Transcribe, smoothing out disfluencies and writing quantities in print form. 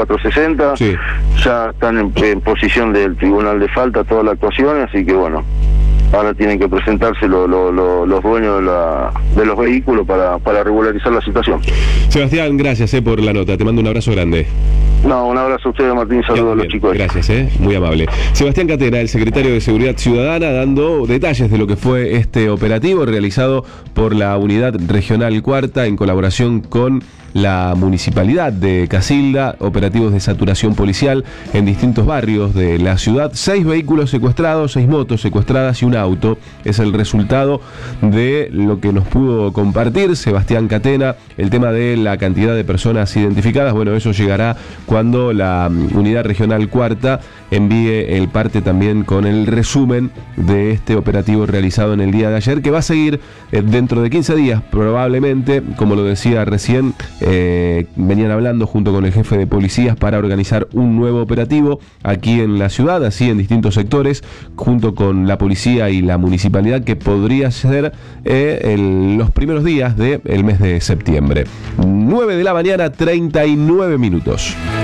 460, sí. Ya están en posición del Tribunal de Falta toda la actuación, así que bueno, ahora tienen que presentarse los dueños de los vehículos para regularizar la situación. Sebastián, gracias por la nota, te mando un abrazo grande. No, un abrazo a ustedes, Martín, saludos a los chicos. Gracias, muy amable. Sebastián Catena, el secretario de Seguridad Ciudadana, dando detalles de lo que fue este operativo realizado por la Unidad Regional Cuarta en colaboración con la Municipalidad de Casilda, operativos de saturación policial en distintos barrios de la ciudad. 6 vehículos secuestrados, 6 motos secuestradas y un auto. Es el resultado de lo que nos pudo compartir Sebastián Catena. El tema de la cantidad de personas identificadas, bueno, eso llegará cuando la Unidad Regional Cuarta envíe el parte también con el resumen de este operativo realizado en el día de ayer, que va a seguir dentro de 15 días probablemente, como lo decía recién. Venían hablando junto con el jefe de policías para organizar un nuevo operativo aquí en la ciudad, así en distintos sectores, junto con la policía y la municipalidad, que podría ser los primeros días del mes de septiembre. 9 de la mañana, 39 minutos.